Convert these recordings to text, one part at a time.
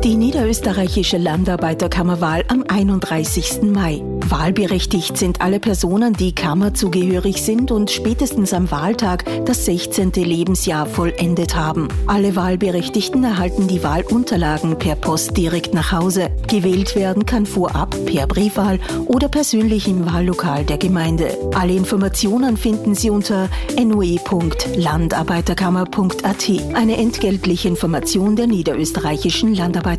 Die niederösterreichische Landarbeiterkammerwahl am 31. Mai. Wahlberechtigt sind alle Personen, die kammerzugehörig sind und spätestens am Wahltag das 16. Lebensjahr vollendet haben. Alle Wahlberechtigten erhalten die Wahlunterlagen per Post direkt nach Hause. Gewählt werden kann vorab, per Briefwahl oder persönlich im Wahllokal der Gemeinde. Alle Informationen finden Sie unter noe.landarbeiterkammer.at, eine entgeltliche Information der niederösterreichischen Landarbeiterkammer.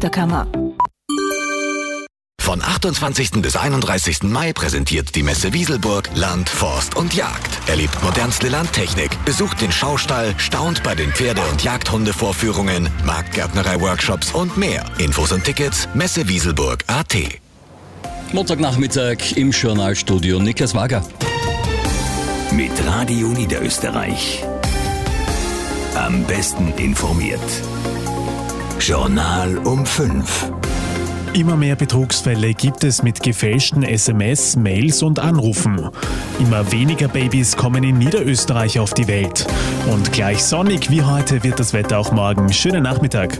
Von 28. bis 31. Mai präsentiert die Messe Wieselburg Land, Forst und Jagd. Erlebt modernste Landtechnik, besucht den Schaustall, staunt bei den Pferde- und Jagdhundevorführungen, Marktgärtnerei-Workshops und mehr. Infos und Tickets messewieselburg.at. Montagnachmittag im Journalstudio Niklas Wager. Mit Radio Niederösterreich. Am besten informiert. Journal um 5. Immer mehr Betrugsfälle gibt es mit gefälschten SMS, Mails und Anrufen. Immer weniger Babys kommen in Niederösterreich auf die Welt. Und gleich sonnig wie heute wird das Wetter auch morgen. Schönen Nachmittag.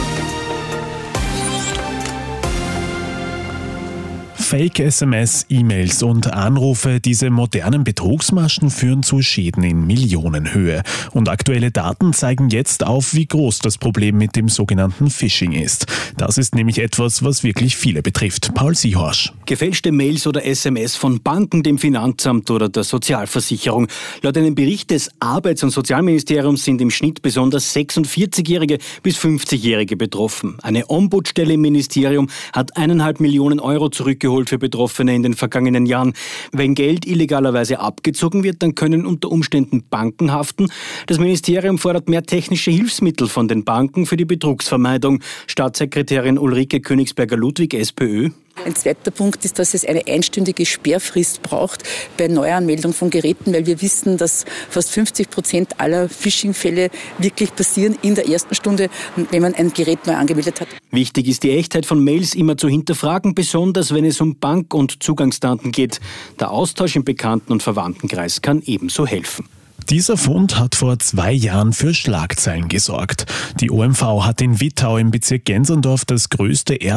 Fake-SMS, E-Mails und Anrufe, diese modernen Betrugsmaschen führen zu Schäden in Millionenhöhe. Und aktuelle Daten zeigen jetzt auf, wie groß das Problem mit dem sogenannten Phishing ist. Das ist nämlich etwas, was wirklich viele betrifft. Paul Siehorsch. Gefälschte Mails oder SMS von Banken, dem Finanzamt oder der Sozialversicherung. Laut einem Bericht des Arbeits- und Sozialministeriums sind im Schnitt besonders 46-Jährige bis 50-Jährige betroffen. Eine Ombudsstelle im Ministerium hat 1,5 Millionen Euro zurückgeholt für Betroffene in den vergangenen Jahren. Wenn Geld illegalerweise abgezogen wird, dann können unter Umständen Banken haften. Das Ministerium fordert mehr technische Hilfsmittel von den Banken für die Betrugsvermeidung. Staatssekretärin Ulrike Königsberger-Ludwig, SPÖ. Ein zweiter Punkt ist, dass es eine einstündige Sperrfrist braucht bei Neuanmeldung von Geräten, weil wir wissen, dass fast 50% aller Phishing-Fälle wirklich passieren in der ersten Stunde, wenn man ein Gerät neu angemeldet hat. Wichtig ist, die Echtheit von Mails immer zu hinterfragen, besonders wenn es um Bank- und Zugangsdaten geht. Der Austausch im Bekannten- und Verwandtenkreis kann ebenso helfen. Dieser Fund hat vor 2 Jahren für Schlagzeilen gesorgt. Die OMV hat in Wittau im Bezirk Gensendorf das größte